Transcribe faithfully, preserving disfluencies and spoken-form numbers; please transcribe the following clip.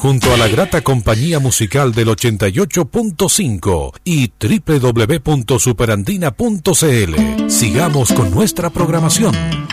junto a la grata compañía musical del ochenta y ocho punto cinco y doble u doble u doble u punto superandina punto c l. Sigamos con nuestra programación.